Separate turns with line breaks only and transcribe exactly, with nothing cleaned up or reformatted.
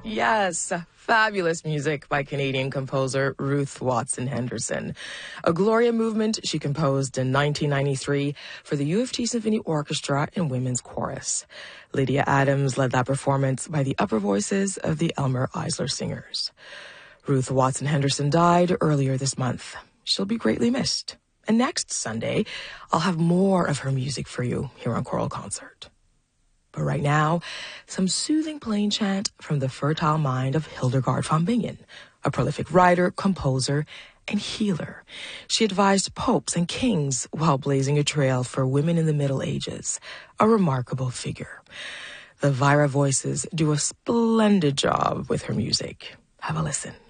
Yes, fabulous music by Canadian composer Ruth Watson Henderson. A Gloria movement she composed in nineteen ninety-three for the U of T Symphony Orchestra and Women's Chorus. Lydia Adams led that performance by the upper voices of the Elmer Eisler Singers. Ruth Watson Henderson died earlier this month. She'll be greatly missed. And next Sunday, I'll have more of her music for you here on Choral Concert. But right now, some soothing plain chant from the fertile mind of Hildegard von Bingen, a prolific writer, composer, and healer. She advised popes and kings while blazing a trail for women in the Middle Ages, a remarkable figure. The Vira voices do a splendid job with her music. Have a listen.